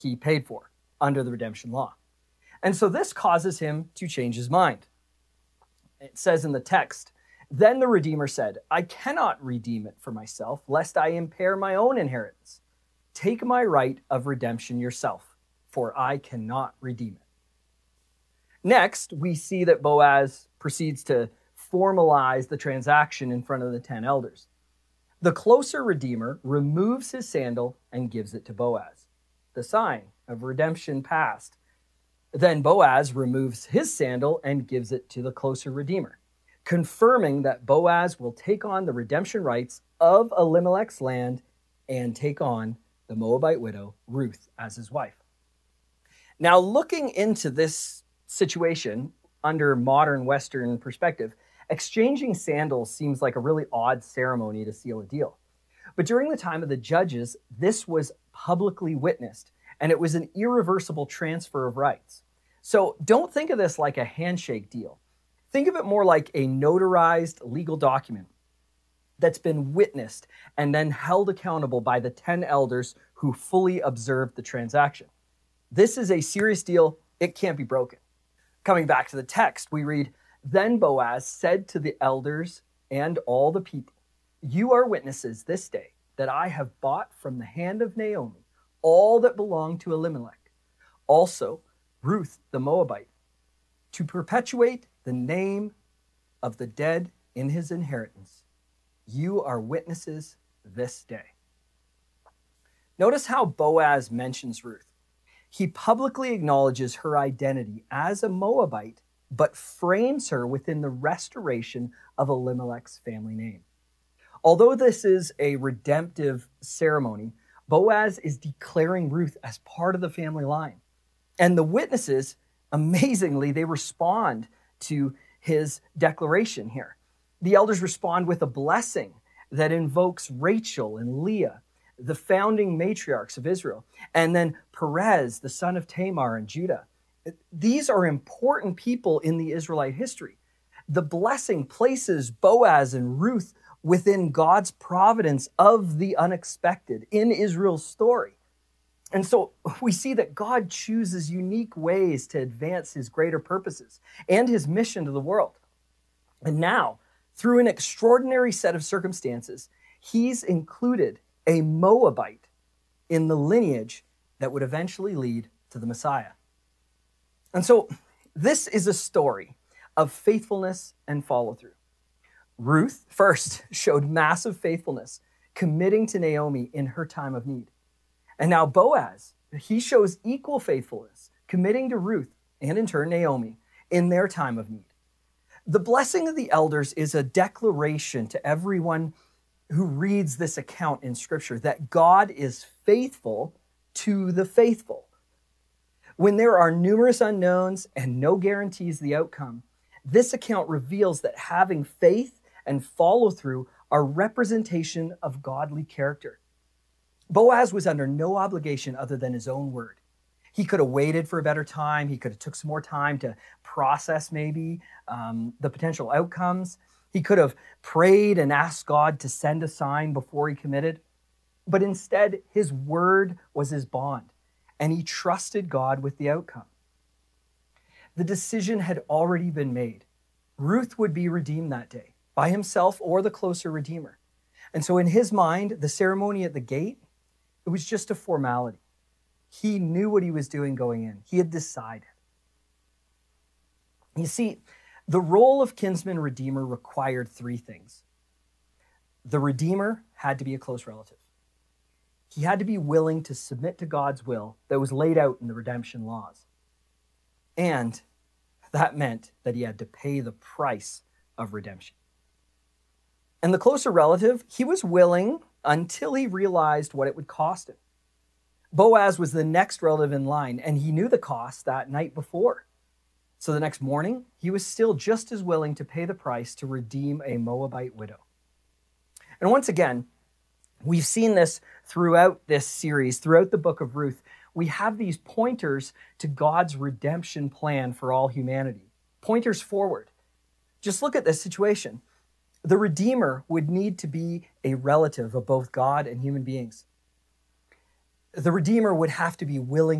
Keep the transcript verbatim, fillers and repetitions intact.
he paid for under the redemption law. And so this causes him to change his mind. It says in the text, "Then the Redeemer said, I cannot redeem it for myself, lest I impair my own inheritance. Take my right of redemption yourself, for I cannot redeem it." Next, we see that Boaz proceeds to formalize the transaction in front of the ten elders. The closer Redeemer removes his sandal and gives it to Boaz, the sign of redemption past. Then Boaz removes his sandal and gives it to the closer Redeemer, confirming that Boaz will take on the redemption rights of Elimelech's land and take on the Moabite widow, Ruth, as his wife. Now, looking into this situation under modern Western perspective, exchanging sandals seems like a really odd ceremony to seal a deal. But during the time of the judges, this was publicly witnessed, and it was an irreversible transfer of rights. So don't think of this like a handshake deal. Think of it more like a notarized legal document that's been witnessed and then held accountable by the ten elders who fully observed the transaction. This is a serious deal. It can't be broken. Coming back to the text, we read, "Then Boaz said to the elders and all the people, 'You are witnesses this day that I have bought from the hand of Naomi all that belonged to Elimelech, also Ruth the Moabite, to perpetuate the name of the dead in his inheritance. You are witnesses this day.'" Notice how Boaz mentions Ruth. He publicly acknowledges her identity as a Moabite, but frames her within the restoration of Elimelech's family name. Although this is a redemptive ceremony, Boaz is declaring Ruth as part of the family line. And the witnesses, amazingly, they respond to his declaration here. The elders respond with a blessing that invokes Rachel and Leah, the founding matriarchs of Israel, and then Perez, the son of Tamar and Judah. These are important people in the Israelite history. The blessing places Boaz and Ruth within God's providence of the unexpected in Israel's story. And so we see that God chooses unique ways to advance his greater purposes and his mission to the world. And now, through an extraordinary set of circumstances, he's included a Moabite in the lineage that would eventually lead to the Messiah. And so this is a story of faithfulness and follow-through. Ruth first showed massive faithfulness, committing to Naomi in her time of need. And now Boaz, he shows equal faithfulness, committing to Ruth and in turn Naomi in their time of need. The blessing of the elders is a declaration to everyone who reads this account in Scripture that God is faithful to the faithful. When there are numerous unknowns and no guarantees the outcome, this account reveals that having faith and follow-through are representation of godly character. Boaz was under no obligation other than his own word. He could have waited for a better time. He could have took some more time to process maybe um, the potential outcomes. He could have prayed and asked God to send a sign before he committed. But instead, his word was his bond, and he trusted God with the outcome. The decision had already been made. Ruth would be redeemed that day by himself or the closer Redeemer. And so in his mind, the ceremony at the gate, it was just a formality. He knew what he was doing going in. He had decided. You see, the role of kinsman redeemer required three things. The Redeemer had to be a close relative. He had to be willing to submit to God's will that was laid out in the redemption laws. And that meant that he had to pay the price of redemption. And the closer relative, he was willing until he realized what it would cost him. Boaz was the next relative in line, and he knew the cost that night before. So the next morning, he was still just as willing to pay the price to redeem a Moabite widow. And once again, we've seen this throughout this series, throughout the book of Ruth. We have these pointers to God's redemption plan for all humanity, pointers forward. Just look at this situation. The Redeemer would need to be a relative of both God and human beings. the Redeemer would have to be willing